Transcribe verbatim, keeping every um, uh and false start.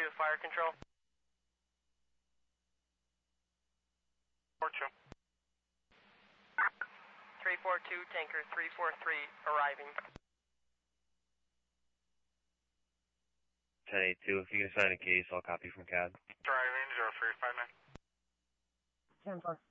to fire control. four two. three four two, tanker three four three, arriving. ten eight two, if you can sign a case, I'll copy from C A D. Driving zero three five nine. ten four.